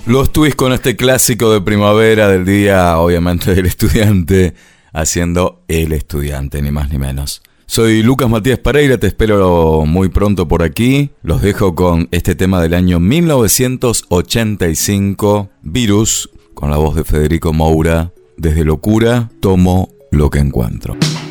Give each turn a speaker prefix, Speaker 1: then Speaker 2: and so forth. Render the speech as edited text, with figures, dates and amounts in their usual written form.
Speaker 1: Los Twists con este clásico de primavera del día, obviamente, del estudiante, haciendo El Estudiante, ni más ni menos. Soy Lucas Matías Pereira, te espero muy pronto por aquí. Los dejo con este tema del año 1985, Virus, con la voz de Federico Moura. Desde Locura tomo lo que encuentro.